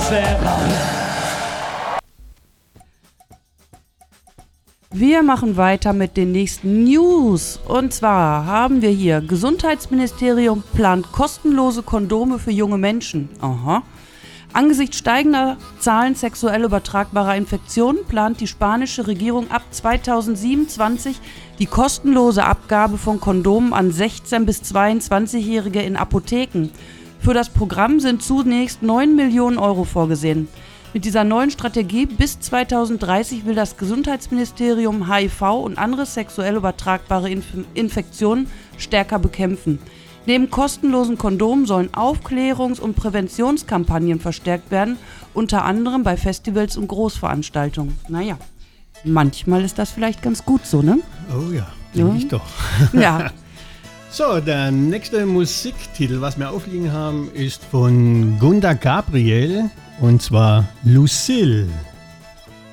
Wir machen weiter mit den nächsten News. Und zwar haben wir hier: Gesundheitsministerium plant kostenlose Kondome für junge Menschen. Aha. Angesichts steigender Zahlen sexuell übertragbarer Infektionen plant die spanische Regierung ab 2027 die kostenlose Abgabe von Kondomen an 16- bis 22-Jährige in Apotheken. Für das Programm sind zunächst 9 Millionen Euro vorgesehen. Mit dieser neuen Strategie bis 2030 will das Gesundheitsministerium HIV und andere sexuell übertragbare Infektionen stärker bekämpfen. Neben kostenlosen Kondomen sollen Aufklärungs- und Präventionskampagnen verstärkt werden, unter anderem bei Festivals und Großveranstaltungen. Naja, manchmal ist das vielleicht ganz gut so, ne? Oh ja, denke ich doch. Ja. So, der nächste Musiktitel, was wir aufliegen haben, ist von Gunda Gabriel, und zwar Lucille.